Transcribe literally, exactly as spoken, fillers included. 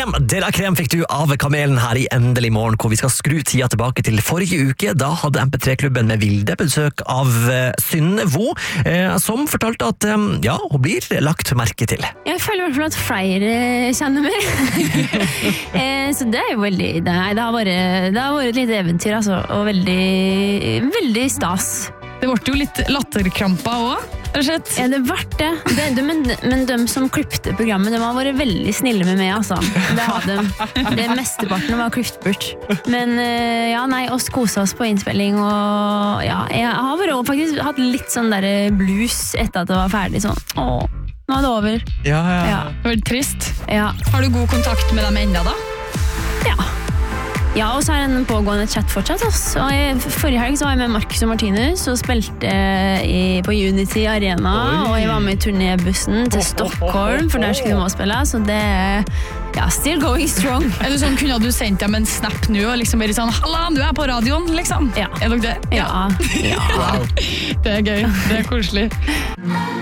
Krem de la Krem fikk du av Kamelen her i Endelig morgen, hvor vi skal skru tida tilbake til forrige uke. Da hadde M P tre-klubben med Vilde besøk av uh, Synnevo, uh, som fortalte at um, ja, hun blir lagt merke til. Jeg føler i hvert fall at flere kjenner meg. eh, så det er jo veldig, nei, det har vært, det har vært et lite eventyr, altså, og veldig, veldig stas. Det ble jo litt latterkrampa også. Ja, det ble det. det, det men, men de som klippte programmet, de har vært veldig snille med meg, altså. Det har de. Det mesteparten var klippet bort. Men ja, nei, oss koset oss på innspilling, og ja, jeg har vært, faktisk hatt litt sånn der blues etter at det var ferdig, sånn, åh, nå er det over. Ja, ja. Ja. Det var litt trist. Ja. Har du god kontakt med dem enda da? Ja. Ja, og så er det en pågående chat fortsatt. Også. Og i forrige helg så var jeg med Marcus og Martinus og spilte i, på Unity Arena. Oi. Og jeg var med i turnébussen til Stockholm, for der skulle de også spille. Så det er ja, still going strong. Er det sånn, kunne du sendt dem en snap nå og liksom bare sånn, halla, du er på radioen, liksom? Ja. Er dere det? Ja. Ja. Det er gøy, det er koselig.